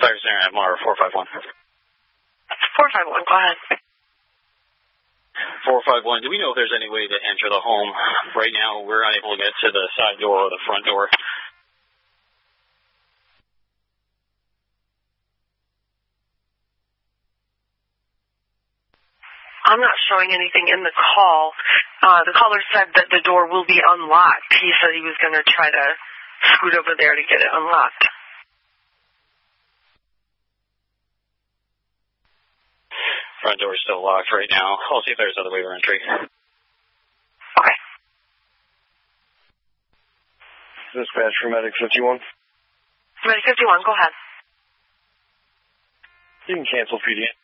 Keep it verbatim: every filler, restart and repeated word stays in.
Fire Center at Mar four five one. four five one, go ahead. four five one, do we know if there's any way to enter the home? Right now, we're unable to get to the side door or the front door. I'm not showing anything in the call. Uh, the caller said that the door will be unlocked. He said he was going to try to scoot over there to get it unlocked. Front door is still locked right now. I'll see if there's other way of entry. Okay. Dispatch for Medic fifty-one. Medic fifty-one, go ahead. You can cancel P D.